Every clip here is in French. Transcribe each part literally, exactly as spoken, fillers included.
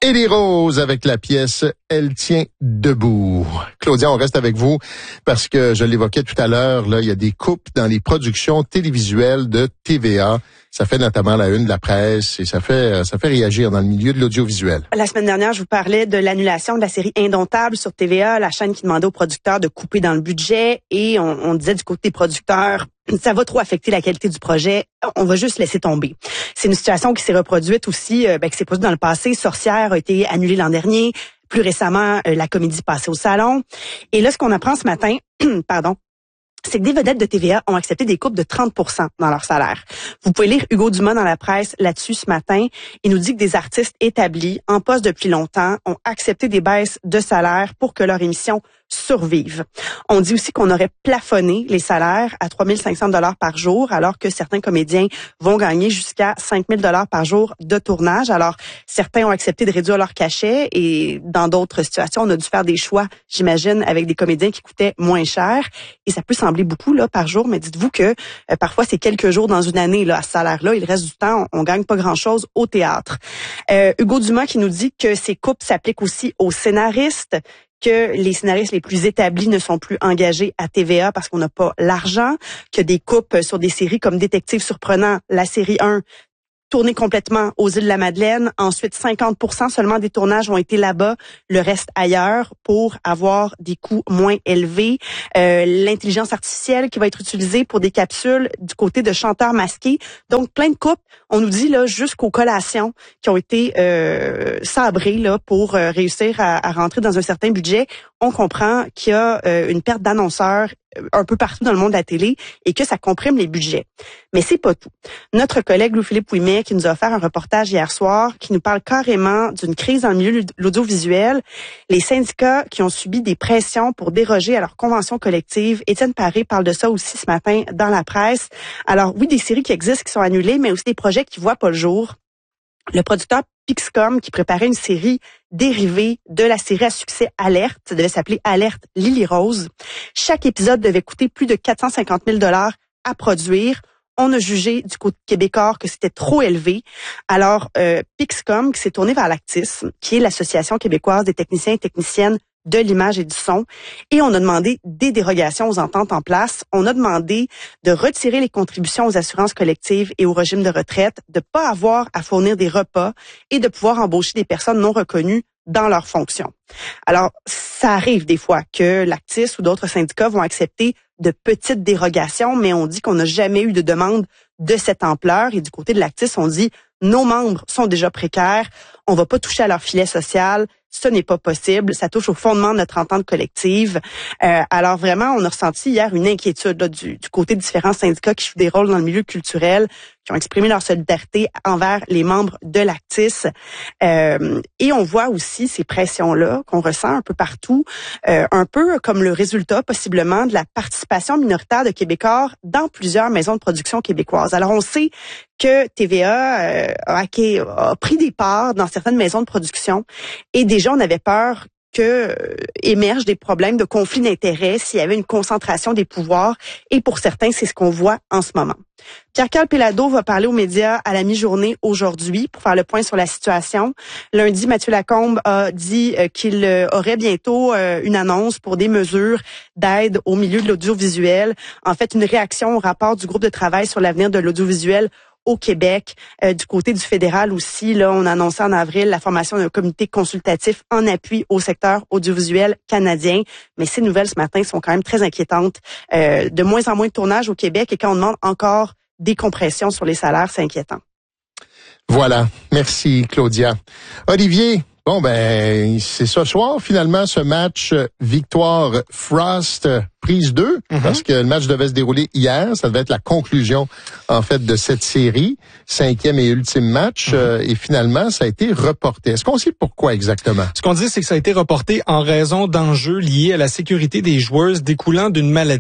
Élie Rose avec la pièce « Elle tient debout ». Claudia, on reste avec vous parce que je l'évoquais tout à l'heure, là, il y a des coupes dans les productions télévisuelles de T V A. Ça fait notamment la une de la presse et ça fait ça fait réagir dans le milieu de l'audiovisuel. La semaine dernière, je vous parlais de l'annulation de la série Indomptable sur T V A, la chaîne qui demandait aux producteurs de couper dans le budget, et on, on disait du côté des producteurs, ça va trop affecter la qualité du projet, on va juste laisser tomber. C'est une situation qui s'est reproduite aussi, euh, ben, qui s'est produite dans le passé. Sorcière a été annulée l'an dernier. Plus récemment, euh, la comédie passée au salon. Et là, ce qu'on apprend ce matin, pardon, c'est que des vedettes de T V A ont accepté des coupes de trente pour cent dans leur salaire. Vous pouvez lire Hugo Dumas dans la presse là-dessus ce matin. Il nous dit que des artistes établis, en poste depuis longtemps, ont accepté des baisses de salaire pour que leur émission survive. On dit aussi qu'on aurait plafonné les salaires à trois mille cinq cents dollars par jour, alors que certains comédiens vont gagner jusqu'à cinq mille dollars par jour de tournage. Alors, certains ont accepté de réduire leur cachet et dans d'autres situations, on a dû faire des choix, j'imagine, avec des comédiens qui coûtaient moins cher. Et ça peut sembler beaucoup là par jour, mais dites-vous que euh, parfois c'est quelques jours dans une année là à ce salaire-là. Et le reste du temps, on, on gagne pas grand-chose au théâtre. Euh, Hugo Dumas qui nous dit que ces coupes s'appliquent aussi aux scénaristes, que les scénaristes les plus établis ne sont plus engagés à T V A parce qu'on n'a pas l'argent, que des coupes sur des séries comme Détective surprenant, la série un, tournée complètement aux îles de la Madeleine. Ensuite, cinquante pour cent seulement des tournages ont été là-bas, le reste ailleurs, pour avoir des coûts moins élevés. Euh, l'intelligence artificielle qui va être utilisée pour des capsules du côté de chanteurs masqués. Donc, plein de coupes, on nous dit là jusqu'aux collations qui ont été euh, sabrées là pour euh, réussir à, à rentrer dans un certain budget. On comprend qu'il y a euh, une perte d'annonceurs un peu partout dans le monde de la télé et que ça comprime les budgets. Mais c'est pas tout. Notre collègue Louis-Philippe Ouimet qui nous a offert un reportage hier soir qui nous parle carrément d'une crise dans le milieu de l'audiovisuel. Les syndicats qui ont subi des pressions pour déroger à leur convention collective. Étienne Paré parle de ça aussi ce matin dans la presse. Alors oui, des séries qui existent, qui sont annulées, mais aussi des projets qui voient pas le jour. Le producteur Pixcom qui préparait une série dérivée de la série à succès Alerte, ça devait s'appeler Alerte Lily Rose. Chaque épisode devait coûter plus de quatre cent cinquante mille dollars à produire. On a jugé du côté québécois que c'était trop élevé. Alors, euh, Pixcom qui s'est tourné vers l'Actis, qui est l'Association québécoise des techniciens et techniciennes de l'image et du son, et on a demandé des dérogations aux ententes en place. On a demandé de retirer les contributions aux assurances collectives et au régime de retraite, de pas avoir à fournir des repas et de pouvoir embaucher des personnes non reconnues dans leurs fonctions. Alors, ça arrive des fois que l'Actis ou d'autres syndicats vont accepter de petites dérogations, mais on dit qu'on n'a jamais eu de demande de cette ampleur. Et du côté de l'Actis, on dit nos membres sont déjà précaires, on va pas toucher à leur filet social. Ce n'est pas possible. Ça touche au fondement de notre entente collective. Euh, alors vraiment, on a ressenti hier une inquiétude là, du, du côté de différents syndicats qui jouent des rôles dans le milieu culturel, qui ont exprimé leur solidarité envers les membres de l'Actis. Euh, et on voit aussi ces pressions-là qu'on ressent un peu partout, euh, un peu comme le résultat possiblement de la participation minoritaire de Québécois dans plusieurs maisons de production québécoises. Alors on sait que T V A euh, a, a pris des parts dans certaines maisons de production et déjà on avait peur que euh, émergent des problèmes de conflit d'intérêts s'il y avait une concentration des pouvoirs, et pour certains, c'est ce qu'on voit en ce moment. Pierre-Carl Péladeau va parler aux médias à la mi-journée aujourd'hui pour faire le point sur la situation. Lundi, Mathieu Lacombe a dit euh, qu'il euh, aurait bientôt euh, une annonce pour des mesures d'aide au milieu de l'audiovisuel. En fait, une réaction au rapport du groupe de travail sur l'avenir de l'audiovisuel au Québec. Euh, du côté du fédéral aussi, là, on a annoncé en avril la formation d'un comité consultatif en appui au secteur audiovisuel canadien. Mais ces nouvelles ce matin sont quand même très inquiétantes. Euh, de moins en moins de tournages au Québec, et quand on demande encore des compressions sur les salaires, c'est inquiétant. Voilà. Merci, Claudia. Olivier, bon, ben, c'est ce soir, finalement, ce match victoire Frost prise deux, mm-hmm. parce que le match devait se dérouler hier. Ça devait être la conclusion, en fait, de cette série. Cinquième et ultime match. Mm-hmm. euh, et finalement, ça a été reporté. Est-ce qu'on sait pourquoi exactement? Ce qu'on dit, c'est que ça a été reporté en raison d'enjeux liés à la sécurité des joueuses découlant d'une maladie.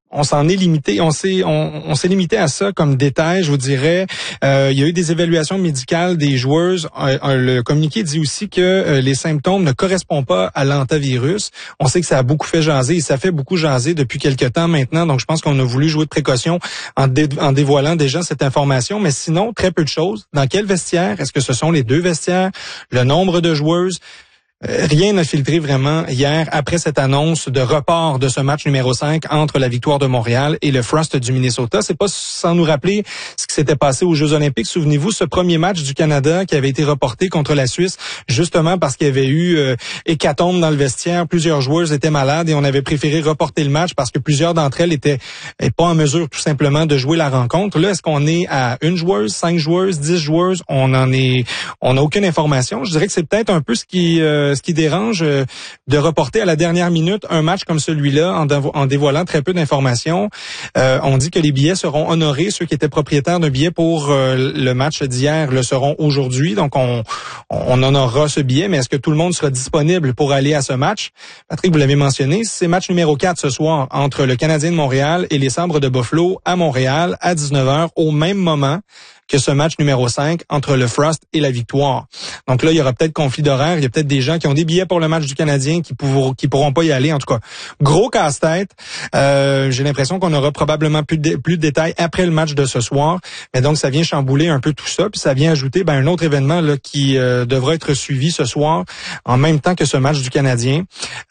on s'en est limité, on s'est on, on s'est limité à ça comme détail, je vous dirais. Euh, il y a eu des évaluations médicales des joueuses. Euh, le communiqué dit aussi que euh, les symptômes ne correspondent pas à l'hantavirus. On sait que ça a beaucoup fait jaser et ça fait beaucoup jaser depuis quelque temps maintenant. Donc, je pense qu'on a voulu jouer de précaution en, dé, en dévoilant déjà cette information. Mais sinon, très peu de choses. Dans quel vestiaire? Est-ce que ce sont les deux vestiaires? Le nombre de joueuses? Rien n'a filtré vraiment hier après cette annonce de report de ce match numéro cinq entre la Victoire de Montréal et le Frost du Minnesota. C'est pas sans nous rappeler ce qui s'était passé aux Jeux Olympiques. Souvenez-vous, ce premier match du Canada qui avait été reporté contre la Suisse, justement parce qu'il y avait eu euh, hécatombe dans le vestiaire. Plusieurs joueuses étaient malades et on avait préféré reporter le match parce que plusieurs d'entre elles étaient, étaient pas en mesure tout simplement de jouer la rencontre. Là, est-ce qu'on est à une joueuse, cinq joueuses, dix joueuses? On en est, on n'a aucune information. Je dirais que c'est peut-être un peu ce qui euh, ce qui dérange euh, de reporter à la dernière minute un match comme celui-là en, dévo- en dévoilant très peu d'informations. Euh, on dit que les billets seront honorés. Ceux qui étaient propriétaires d'un billet pour euh, le match d'hier le seront aujourd'hui. Donc, on, on en aura ce billet. Mais est-ce que tout le monde sera disponible pour aller à ce match? Patrick, vous l'avez mentionné, c'est match numéro quatre ce soir entre le Canadien de Montréal et les Sabres de Buffalo à Montréal à dix-neuf heures au même moment que ce match numéro cinq entre le Frost et la Victoire. Donc là, il y aura peut-être conflit d'horaire. Il y a peut-être des gens qui ont des billets pour le match du Canadien qui pourront, qui pourront pas y aller. En tout cas, gros casse-tête. Euh, j'ai l'impression qu'on aura probablement plus de, plus de détails après le match de ce soir. Mais donc, ça vient chambouler un peu tout ça. Puis ça vient ajouter ben, un autre événement là qui euh, devra être suivi ce soir en même temps que ce match du Canadien.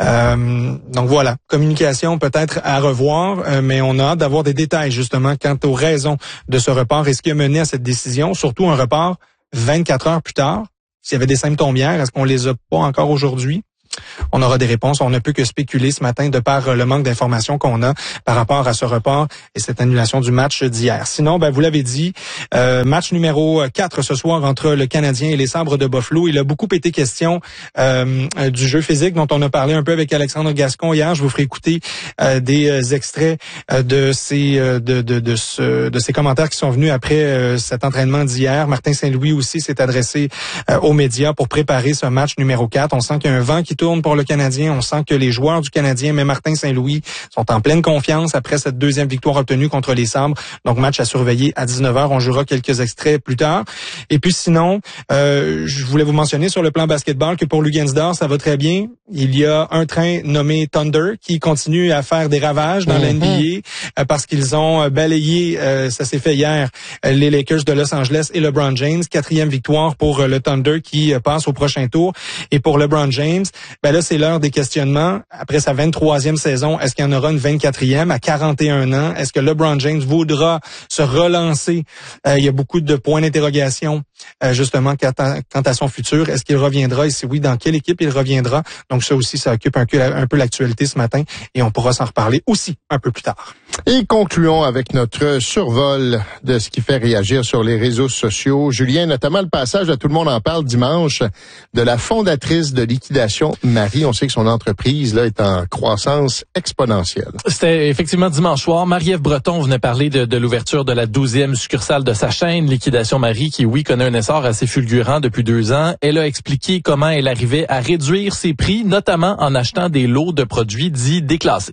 Euh, donc voilà, communication peut-être à revoir, euh, mais on a hâte d'avoir des détails justement quant aux raisons de ce report et ce qui a mené à cette décision, surtout un report vingt-quatre heures plus tard. S'il y avait des symptômes hier, est-ce qu'on les a pas encore aujourd'hui? On aura des réponses. On ne peut que spéculer ce matin de par le manque d'informations qu'on a par rapport à ce report et cette annulation du match d'hier. Sinon, ben vous l'avez dit, euh, match numéro quatre ce soir entre le Canadien et les Sabres de Buffalo. Il a beaucoup été question euh, du jeu physique dont on a parlé un peu avec Alexandre Gascon hier. Je vous ferai écouter euh, des extraits euh, de ces euh, de de de, ce, de ces commentaires qui sont venus après euh, cet entraînement d'hier. Martin Saint-Louis aussi s'est adressé euh, aux médias pour préparer ce match numéro quatre. On sent qu'il y a un vent qui tourne pour le Canadien. On sent que les joueurs du Canadien, mais Martin Saint-Louis, sont en pleine confiance après cette deuxième victoire obtenue contre les Sabres. Donc, match à surveiller à dix-neuf heures. On jouera quelques extraits plus tard. Et puis sinon, euh, je voulais vous mentionner sur le plan basketball que pour Lugansdor, ça va très bien. Il y a un train nommé Thunder qui continue à faire des ravages dans mm-hmm. la N B A euh, parce qu'ils ont balayé, euh, ça s'est fait hier, euh, les Lakers de Los Angeles et LeBron James. Quatrième victoire pour euh, le Thunder qui euh, passe au prochain tour. Et pour LeBron James, ben là, c'est l'heure des questionnements. Après sa vingt-troisième saison, est-ce qu'il y en aura une vingt-quatrième à quarante et un ans? Est-ce que LeBron James voudra se relancer? Euh, il y a beaucoup de points d'interrogation euh, justement quant à, quant à son futur. Est-ce qu'il reviendra? Et si oui, dans quelle équipe il reviendra? Donc ça aussi, ça occupe un peu, un peu l'actualité ce matin et on pourra s'en reparler aussi un peu plus tard. Et concluons avec notre survol de ce qui fait réagir sur les réseaux sociaux. Julien, notamment le passage de Tout le monde en parle dimanche de la fondatrice de Liquidation Marie. On sait que son entreprise là est en croissance exponentielle. C'était effectivement dimanche soir. Marie-Ève Breton venait parler de, de l'ouverture de la douzième succursale de sa chaîne Liquidation Marie qui, oui, connaît un essor assez fulgurant depuis deux ans. Elle a expliqué comment elle arrivait à réduire ses prix, notamment en achetant des lots de produits dits déclassés.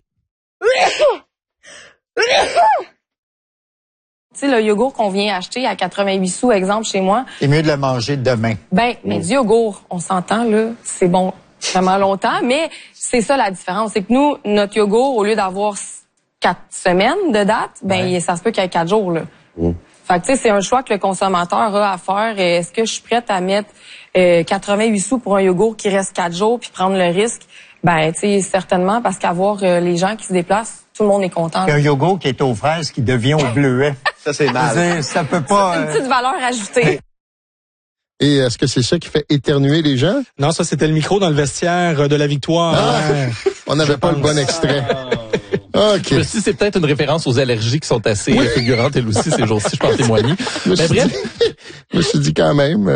Tu sais, le yogourt qu'on vient acheter à quatre-vingt-huit sous, exemple, chez moi. C'est mieux de le manger demain. Ben, mais du yogourt, on s'entend, là, c'est bon vraiment longtemps, mais c'est ça la différence. C'est que nous, notre yogourt, au lieu d'avoir quatre semaines de date, ben, ouais. ça se peut qu'il y ait quatre jours, là. Mmh. Fait que, tu sais, c'est un choix que le consommateur a à faire. Est-ce que je suis prête à mettre euh, quatre-vingt-huit sous pour un yogourt qui reste quatre jours puis prendre le risque? Ben, tu sais, certainement, parce qu'avoir euh, les gens qui se déplacent, tout le monde est content. Un yogourt qui est aux fraises qui devient au bleuet. Ça, c'est mal. Ça peut pas... C'est une petite valeur ajoutée. Et est-ce que c'est ça qui fait éternuer les gens? Non, ça, c'était le micro dans le vestiaire de la Victoire. Ah, ouais. On n'avait pas pense. le bon extrait. OK. Je me suis dit, c'est peut-être une référence aux allergies qui sont assez oui. figurantes, elles aussi, ces jours-ci, je peux en témoigner. Mais bref. Je me suis dit quand même... Euh...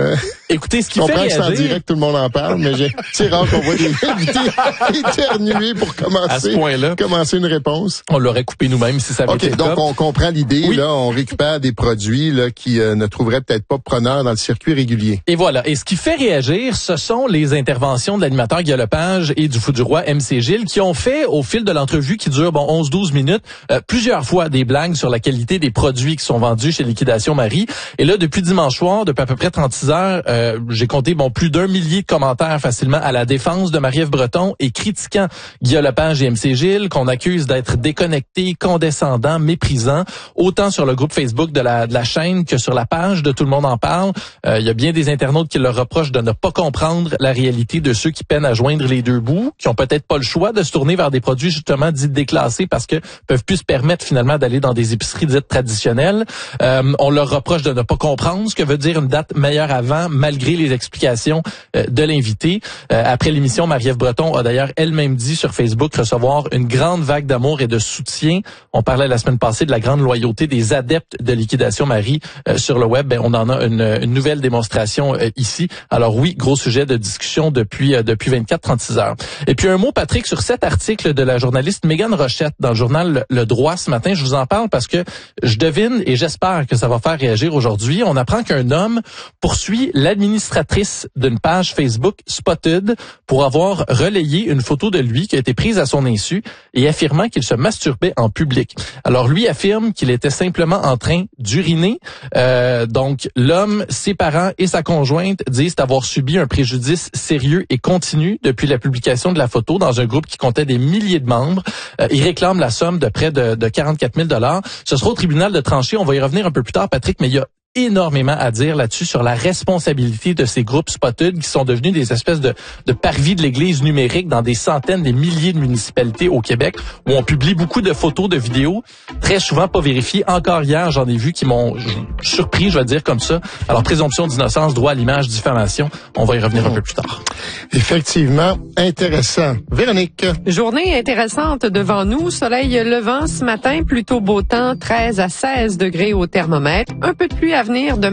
Écoutez, ce qui Je fait comprends que c'est en réagir... direct, tout le monde en parle, mais j'ai, c'est rare qu'on voit des invités éternuer pour commencer, à ce point-là, commencer une réponse. On l'aurait coupé nous-mêmes si ça avait OK, été donc top. on comprend l'idée. Oui. Là, on récupère des produits là qui euh, ne trouveraient peut-être pas preneurs dans le circuit régulier. Et voilà. Et ce qui fait réagir, ce sont les interventions de l'animateur Guy Lepage et du Fou du Roi M C Gilles qui ont fait, au fil de l'entrevue qui dure bon onze douze minutes, euh, plusieurs fois des blagues sur la qualité des produits qui sont vendus chez Liquidation Marie. Et là, depuis dimanche soir, depuis à peu près trente-six heures, euh, j'ai compté bon plus d'un millier de commentaires facilement à la défense de Marie-Ève Breton et critiquant Guy Lepage et M C Gilles, qu'on accuse d'être déconnectés, condescendants, méprisants, autant sur le groupe Facebook de la, de la chaîne que sur la page de Tout le monde en parle. Euh, il y a bien des internautes qui leur reprochent de ne pas comprendre la réalité de ceux qui peinent à joindre les deux bouts, qui ont peut-être pas le choix de se tourner vers des produits justement dits déclassés parce que peuvent plus se permettre finalement d'aller dans des épiceries dites traditionnelles. Euh, on leur reproche de ne pas comprendre ce que veut dire une date meilleure avant, malgré les explications euh, de l'invité. Euh, après l'émission, Marie-Ève Breton a d'ailleurs elle-même dit sur Facebook recevoir une grande vague d'amour et de soutien. On parlait la semaine passée de la grande loyauté des adeptes de Liquidation Marie euh, sur le web. Ben, on en a une, une nouvelle démonstration euh, ici. Alors oui, gros sujet de discussion depuis euh, depuis vingt-quatre à trente-six heures. Et puis un mot, Patrick, sur cet article de la journaliste Mégane Rochette dans le journal Le Droit ce matin. Je vous en parle parce que je devine et j'espère que ça va faire réagir aujourd'hui. On apprend qu'un homme poursuit l'administratrice d'une page Facebook Spotted pour avoir relayé une photo de lui qui a été prise à son insu et affirmant qu'il se masturbait en public. Alors lui affirme qu'il était simplement en train d'uriner. Euh, donc l'homme, ses parents et sa conjointe disent avoir subi un préjudice sérieux et continu depuis la publication de la photo dans un groupe qui comptait des milliers de membres. Euh, ils réclament la somme de près de, de quarante-quatre mille dollars. Ce sera au tribunal de trancher. On va y revenir un peu plus tard, Patrick, mais il y a énormément à dire là-dessus sur la responsabilité de ces groupes Spotted qui sont devenus des espèces de, de parvis de l'Église numérique dans des centaines, des milliers de municipalités au Québec où on publie beaucoup de photos, de vidéos, très souvent pas vérifiées. Encore hier, j'en ai vu qui m'ont surpris, je vais dire comme ça. Alors, présomption d'innocence, droit à l'image, diffamation. On va y revenir un peu plus tard. Effectivement, intéressant. Véronique. Journée intéressante devant nous. Soleil levant ce matin, plutôt beau temps, treize à seize degrés au thermomètre. Un peu de pluie à venir demain.